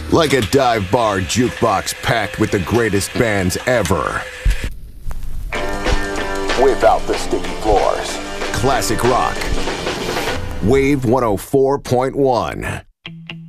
Like a dive bar jukebox packed with the greatest bands ever. Without the sticky floors. Classic rock. Wave 104.1.